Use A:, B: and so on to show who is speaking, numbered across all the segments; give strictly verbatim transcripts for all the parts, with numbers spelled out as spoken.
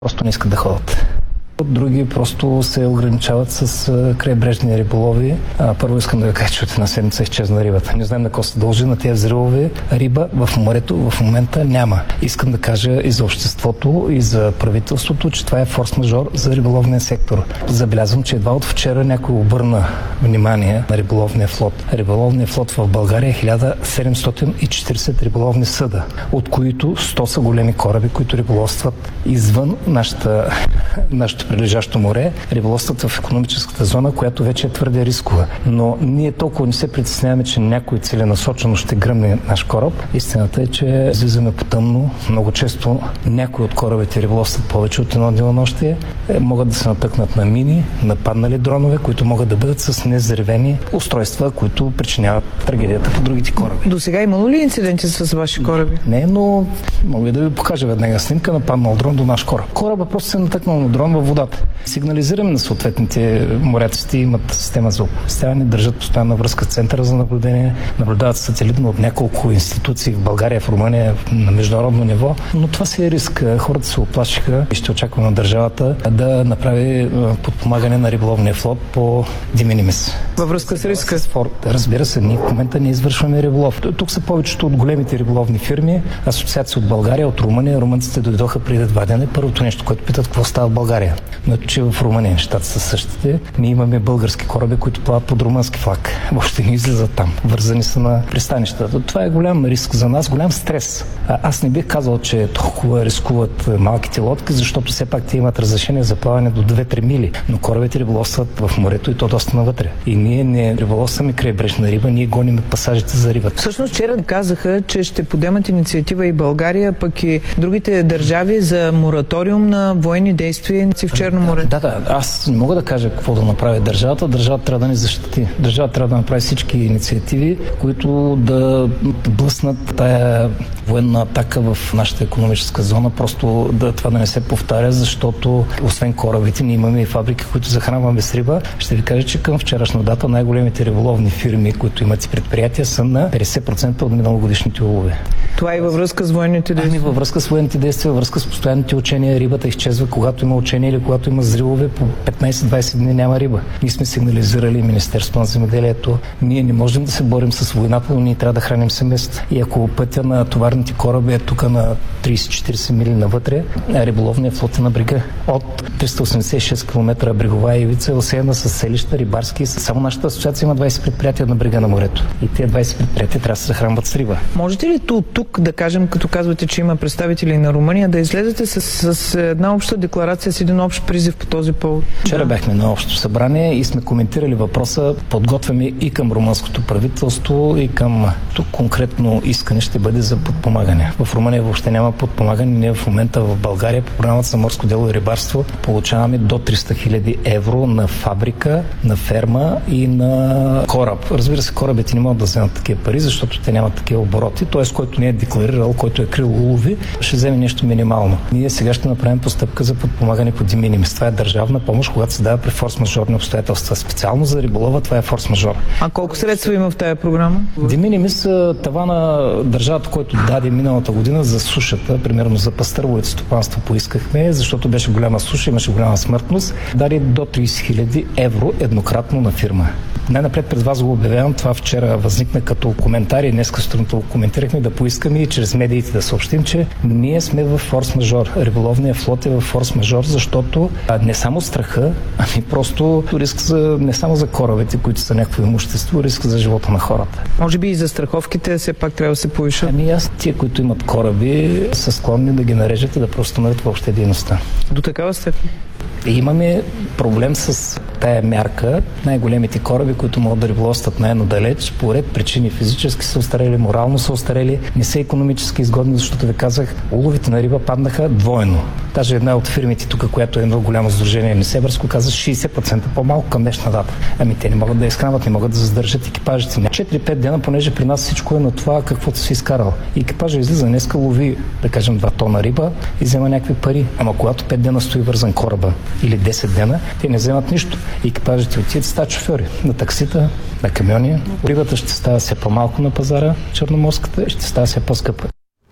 A: просто не искат да ходят. Други просто се ограничават с крайбрежни риболови. А, първо искам да ви кажа, че от една седмица изчезна рибата. Не знам на какво се дължи, на тези взривове. Риба в морето в момента няма. Искам да кажа и за обществото, и за правителството, че това е форс-мажор за риболовния сектор. Забелязвам, че едва от вчера някой обърна внимание на риболовния флот. Риболовният флот в България е хиляда седемстотин и четиридесет риболовни съда, от които сто са големи кораби, които риболовстват извън нашата, нашата прилежащо море, риболовстват в икономическата зона, която вече е твърде рискова. Но ние толкова не се притесняваме, че някой целенасочено ще гръмне наш кораб. Истината е, че излизаме по тъмно. Много често някои от корабите риболовстват повече от едно денонощие, могат да се натъкнат на мини, нападнали дронове, които могат да бъдат с незаревени устройства, които причиняват трагедията по другите кораби.
B: До сега имало ли инциденти с ваши кораби?
A: Не, но мога да ви покажа веднага снимка, нападнал дрон до наш кораб. Кораба просто се натъкнал на дрон във водата. Сигнализираме на съответните моряците, имат система за оповестяване, държат постоянна връзка с центъра за наблюдение, наблюдават сателитно от няколко институции в България, в Румъния, на международно ниво, но това си е риск. Хората се оплашиха и ще очакваме на държавата да направи подпомагане на риболовния флот по de minimis.
B: Във връзка с риска?
A: Разбира се, ние в момента не извършваме риболов. Тук са повечето от големите риболовни фирми, асоциации от България, от Румъния. Румънците дойдоха преди два дена. Първото нещо, което питат, какво става в България. Но че в Румъния нещата са същите. Ние имаме български кораби, които плават под румънски флаг. Въобще не излизат там. Вързани са на пристанищата. Това е голям риск за нас, голям стрес. А, аз не бих казал, че толкова рискуват малките лодки, защото все пак те имат разрешение за плаване до две-три мили. Но корабите риболовстват в морето и то доста навътре. И ние не риболовстваме крайбрежна риба, ние гоним пасажите за рибата.
B: Всъщност вчера казаха, че ще подемат инициатива и България, пък и другите държави за мораториум на военни действия в Черно море.
A: Да, да. Аз не мога да кажа какво да направи държавата. Държавата трябва да ни защити. Държавата трябва да направи всички инициативи, които да блъснат тая военна атака в нашата икономическа зона. Просто да, това да не се повтаря, защото освен корабите, ние имаме и фабрики, които захранваме с риба. Ще ви кажа, че към вчерашна дата най-големите риболовни фирми, които имат и предприятия, са на петдесет процента от миналогодишните улови.
B: Това и във връзка с военните действия?
A: Ами във връзка с военните действия, във връзка с постоянните учения. Рибата изчезва, когато има учения или когато има взривове, по петнайсет-двайсет дни няма риба. Ние сме сигнализирали Министерството на земеделието. Ние не можем да се борим с войната, но ние трябва да храним семейства. И ако пътя на товарните кораби е тук на трийсет-четирийсет мили навътре, риболовният флот е на брега. От триста осемдесет и шест километра брегова ивица е осеяна с селища, рибарски. Само нашата асоциация има двайсет предприятия на брега на морето. И тези двайсет предприятия трябва да се захранват с риба.
B: Можете ли тук, да кажем, като казвате, че има представители на Румъния, да излезете с, с една обща декларация, с един общ призив по този повод?
A: Вчера бяхме на общо събрание и сме коментирали въпроса. Подготвяме и към румънското правителство, и към тук конкретно искане ще бъде за подпомагане. В Румъния въобще няма подпомагане. Ние в момента в България по програмата за морско дело и рибарство получаваме до триста хиляди евро на фабрика, на ферма и на кораб. Разбира се, корабите не могат да вземат такива пари, защото те нямат такива обороти. Т.е. който не е декларирал, който е крил улови, ще вземе нещо минимално. Ние сега ще направим постъпка за подпомагане по de minimis. Това е държавна помощ, когато се дава при форс-мажорни обстоятелства. Специално за риболова това е форс-мажор.
B: А колко средства има в тази програма?
A: de minimis тавана държавата, който даде миналата година за сушата, примерно за пастървовите стопанства поискахме, защото беше голяма суша, имаше голяма смъртност, даде до трийсет хиляди евро еднократно на фирма. Най-напред пред вас го обявявам, това вчера възникна като коментар и днес сутринта го коментирахме, да поискаме и чрез медиите да съобщим, че ние сме в форс-мажор. Риболовният флот е в форс-мажор, защото не само страха, ами просто риск за, не само за корабите, които са някакво имущество, риск за живота на хората.
B: Може би и за страховките все пак трябва да се повишат?
A: Ами аз, тия, които имат кораби, са склонни да ги нарежат и да простановят въобще дейността.
B: До такава степен?
A: Имаме проблем с тая мярка. Най-големите кораби, които могат да риболовстват най-надалеч, по ред причини физически са остарели, морално са остарели, не са икономически изгодни, защото ви казах, уловите на риба паднаха двойно. Даже една от фирмите тук, която е едно голямо сдружение Несебърско, каза шейсет процента по-малко към днешна дата. Ами те не могат да изхранват, не могат да задържат екипажите. четири-пет дена, понеже при нас всичко е на това, каквото си изкарал. И екипажа излиза днеска, лови, да кажем, два тона риба и взема някакви пари. Ама когато пет дена стои вързан кораба или десет дена, те не вземат нищо. Екипажите отиват, стават шофьори на таксита, на камиони. Рибата ще става все по-малко на пазара, черноморската, ще става все по-скъпа.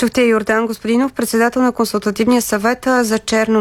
C: Чухте Йордан Господинов, председател на Консултативния съвет за Черно